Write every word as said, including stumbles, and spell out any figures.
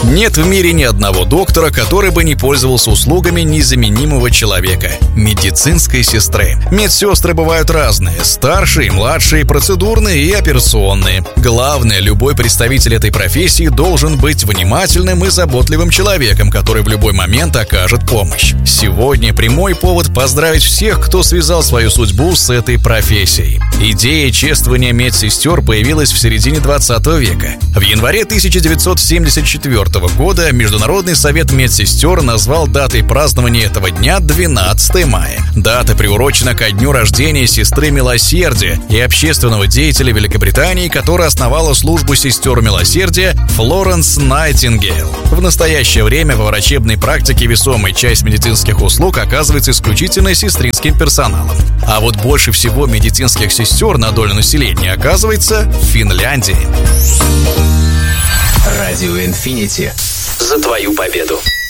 Нет в мире ни одного доктора, который бы не пользовался услугами незаменимого человека – медицинской сестры. Медсестры бывают разные – старшие, младшие, процедурные и операционные. Главное, любой представитель этой профессии должен быть внимательным и заботливым человеком, который в любой момент окажет помощь. Сегодня прямой повод поздравить всех, кто связал свою судьбу с этой профессией. Идея чествования медсестер появилась в середине двадцатого века. В январе тысяча девятьсот семьдесят четвёртого года Международный совет медсестер назвал датой празднования этого дня двенадцатое мая. Дата приурочена ко дню рождения сестры Милосердия и общественного деятеля Великобритании, которая основала службу сестер Милосердия, Флоренс Найтингейл. В настоящее время во врачебной практике весомая часть медицинских услуг оказывается исключительно сестринским персоналом. А вот больше всего медицинских сестер на долю населения оказывается в Финляндии. Радио Инфинити. За твою победу.